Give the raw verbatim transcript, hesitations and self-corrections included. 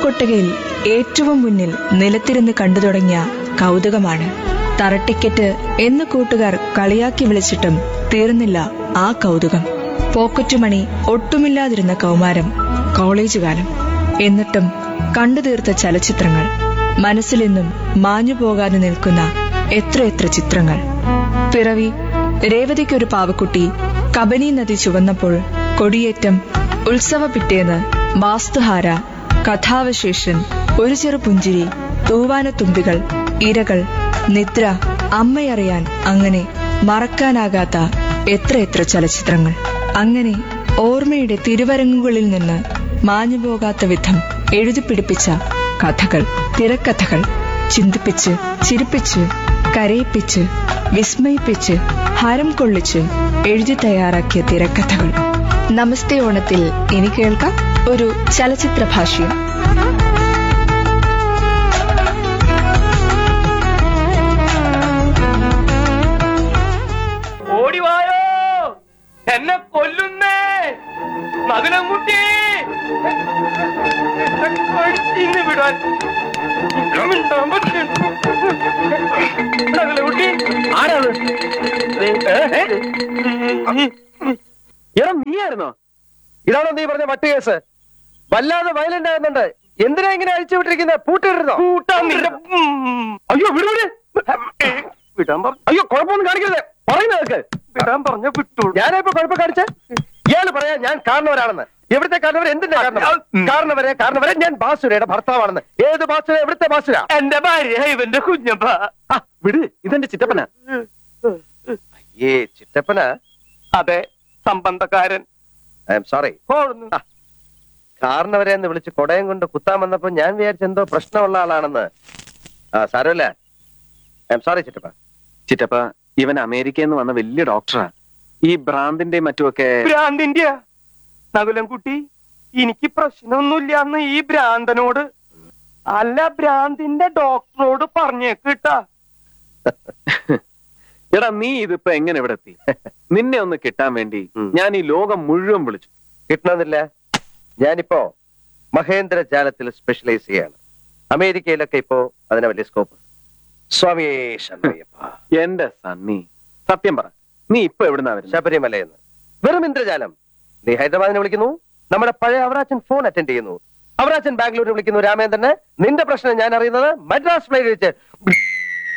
കൊട്ടകയിൽ ഏറ്റവും മുന്നിൽ നിലത്തിരുന്ന് കണ്ടു തുടങ്ങിയ കൗതുകമാണ്. തറട്ടിക്കറ്റ് എന്ന് കൂട്ടുകാർ കളിയാക്കി വിളിച്ചിട്ടും തീർന്നില്ല ആ കൗതുകം. പോക്കറ്റുമണി ഒട്ടുമില്ലാതിരുന്ന കൗമാരം, കോളേജ് കാലം. എന്നിട്ടും കണ്ടു തീർത്ത ചലച്ചിത്രങ്ങൾ, മനസ്സിലെന്നും മാഞ്ഞു പോകാതെ നിൽക്കുന്ന എത്രയെത്ര ചിത്രങ്ങൾ. പിറവി, രേവതിക്കൊരു പാവക്കുട്ടി, കബനി നദി ചുവന്നപ്പോൾ, കൊടിയേറ്റം, ഉത്സവ പിറ്റേന്ന്, വാസ്തുഹാര, കഥാവശേഷൻ, ഒരു ചെറു പുഞ്ചിരി, തൂവാനത്തുമ്പികൾ, ഇരകൾ, നിദ്ര, അമ്മയറിയാൻ, അങ്ങനെ മറക്കാനാകാത്ത എത്രയെത്ര ചലച്ചിത്രങ്ങൾ. അങ്ങനെ ഓർമ്മയുടെ തിരുവരങ്ങുകളിൽ നിന്ന് മാഞ്ഞുപോകാത്ത വിധം എഴുതിപ്പിടിപ്പിച്ച കഥകൾ, തിരക്കഥകൾ, ചിന്തിപ്പിച്ച്, ചിരിപ്പിച്ച്, കരയിപ്പിച്ച്, വിസ്മയിപ്പിച്ച്, ഹരം കൊള്ളിച്ച് എഴുതി തയ്യാറാക്കിയ തിരക്കഥകൾ. നമസ്തേ ഓണത്തിൽ ഇനി കേൾക്കാം ഒരു ചലച്ചിത്ര ഭാഷ്യം. ഓടിവായോ, എന്നെ കൊല്ലുന്നേ മകനംകുട്ടി, ഇന്ന് വിടാൻ കുട്ടി ആരാണ്? എടാ നീയായിരുന്നോ? ഇതാണോ നീ പറഞ്ഞ മറ്റു കേസ്? വല്ലാതെ വയലന്റ് ആകുന്നുണ്ട്. എന്തിനാ ഇങ്ങനെ അഴിച്ചു വിട്ടിരിക്കുന്നത്? പൂട്ടിരുന്നോ? അയ്യോ വിടൂടെ, വിടാൻ പറഞ്ഞു. അയ്യോ കുഴപ്പമൊന്നും കാണിക്കരുത്, പറയുന്നത് വിടാൻ പറഞ്ഞ വിട്ടു. ഞാനിപ്പോ കുഴപ്പം കാണിച്ച ഇയാള് പറയാ ഞാൻ കാരണവരാണെന്ന്. എവിടുത്തെ കാരണവർ? എന്തിന്റെ കാരണവർ? കാരണവരെ കാരണവരെ ഞാൻ ബാസുരയുടെ ഭർത്താവാണെന്ന്. ഏത് ബാസുര? എവിടുത്തെ ബാസുര? എന്റെ ഭാര്യ ഇവന്റെ കുഞ്ഞപ്പ. വിട്, ഇതെന്റെ ചിറ്റപ്പന. ഏ ചിറ്റപ്പന? അതെ, സംബന്ധക്കാരൻ. I am sorry. കാരണവരെ എന്ന് വിളിച്ച് കൊടയം കൊണ്ട് കുത്താൻ വന്നപ്പോ ഞാൻ വിചാരിച്ച എന്തോ പ്രശ്നമുള്ള ആളാണെന്ന്. ആ സാരമില്ല, ഐ എം സോറി ചിറ്റപ്പ. ചിറ്റപ്പ, ഇവൻ അമേരിക്കയിൽ നിന്ന് വന്ന വലിയ ഡോക്ടറാ. ഈ ഭ്രാന്തിന്റെ മറ്റുമൊക്കെ. ഭ്രാന്തിന്റെ നകുലം കുട്ടി, എനിക്ക് പ്രശ്നമൊന്നുമില്ലാന്ന് ഈ ഭ്രാന്തനോട്, അല്ല ഭ്രാന്തിന്റെ ഡോക്ടറോട് പറഞ്ഞേക്കിട്ടാ. എടാ നീ ഇതിപ്പോ എങ്ങനെ ഇവിടെ എത്തി? നിന്നെ ഒന്ന് കിട്ടാൻ വേണ്ടി ഞാൻ ഈ ലോകം മുഴുവൻ വിളിച്ചു. കിട്ടണമെന്നില്ല. ഞാനിപ്പോ മഹേന്ദ്ര ജാലത്തിൽ സ്പെഷ്യലൈസ് ചെയ്യാണ്. അമേരിക്കയിലൊക്കെ ഇപ്പോ അതിനെ വലിയ സ്കോപ്പ്. സ്വാമിയേ ശരണയ്യപ്പ. എന്റെ സണ്ണി, സത്യം പറ, നീ ഇപ്പൊ എവിടുന്നാ വരുന്നത്? ശബരിമലയെന്ന്. വെറും ഇന്ദ്രജാലം. നീ ഹൈദരാബാദിനെ വിളിക്കുന്നു, നമ്മുടെ പഴയ അവറാച്ചൻ ഫോൺ അറ്റൻഡ് ചെയ്യുന്നു. അവറാച്ചൻ ബാംഗ്ലൂരിൽ വിളിക്കുന്നു രാമേന്ദ്രനെ. നിന്റെ പ്രശ്നം ഞാൻ അറിയുന്നത് മദ്രാസ് ഫ്ലൈറ്റ് വെച്ച്